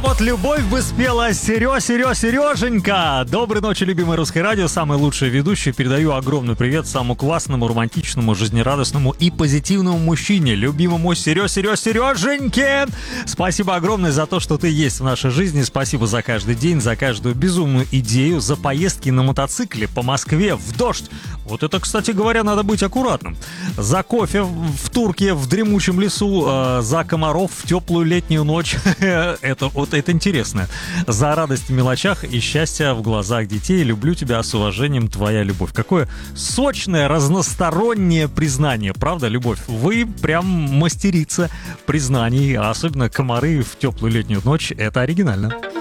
вот любовь бы спела Сереженька. Доброй ночи, любимое русское радио. Самый лучший ведущий. Передаю огромный привет самому классному, романтичному, жизнерадостному и позитивному мужчине, любимому Сереженьке. Спасибо огромное за то, что ты есть в нашей жизни. Спасибо за каждый день, за каждую безумную идею, за поездки на мотоцикле по Москве в дождь. Вот это, кстати говоря, надо быть аккуратным. За кофе в Турке, в дремучем лесу, за комаров в теплую летнюю ночь. Это интересно. За радость в мелочах и счастье в глазах детей. Люблю тебя, с уважением, твоя любовь. Какое сочное, разностороннее признание. Правда, любовь? Вы прям мастерица признаний. Особенно комары в теплую летнюю ночь. Это оригинально.